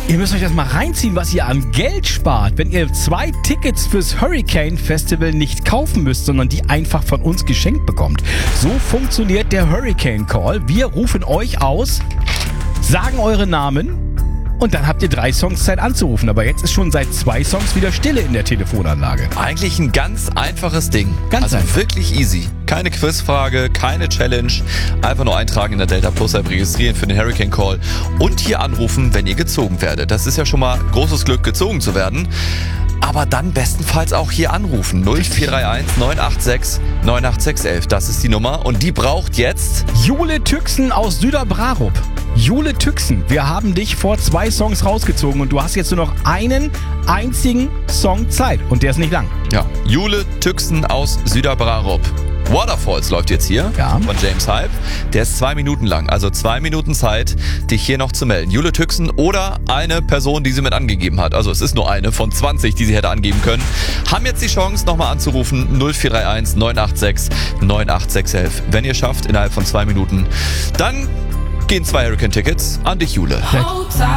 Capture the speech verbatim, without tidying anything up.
Ihr müsst euch das mal reinziehen, was ihr an Geld spart, wenn ihr zwei Tickets fürs Hurricane Festival nicht kaufen müsst, sondern die einfach von uns geschenkt bekommt. So funktioniert der Hurricane Call. Wir rufen euch aus, sagen eure Namen und dann habt ihr drei Songs Zeit anzurufen. Aber jetzt ist schon seit zwei Songs wieder Stille in der Telefonanlage. Eigentlich ein ganz einfaches Ding. Ganz also einfach. Wirklich easy. Keine Quizfrage, keine Challenge. Einfach nur eintragen in der Delta Plus App, registrieren für den Hurricane Call und hier anrufen, wenn ihr gezogen werdet. Das ist ja schon mal großes Glück, gezogen zu werden. Aber dann bestenfalls auch hier anrufen. null vier drei eins neun acht sechs neun acht sechs eins. Das ist die Nummer und die braucht jetzt... Jule Tüxen aus Süderbrarup. Jule Tüxen, wir haben dich vor zwei Songs rausgezogen und du hast jetzt nur noch einen einzigen Song Zeit und der ist nicht lang. Ja, Jule Tüxen aus Süderbrarup. Waterfalls läuft jetzt hier Ja. von James Hype. Der ist zwei Minuten lang, also zwei Minuten Zeit, dich hier noch zu melden. Jule Tüxen oder eine Person, die sie mit angegeben hat. Also es ist nur eine von zwanzig, die sie hätte angeben können. Haben jetzt die Chance, nochmal anzurufen. null vier drei eins neun acht sechs neun acht sechs eins. Wenn ihr schafft, innerhalb von zwei Minuten, dann gehen zwei Hurricane-Tickets an dich, Jule.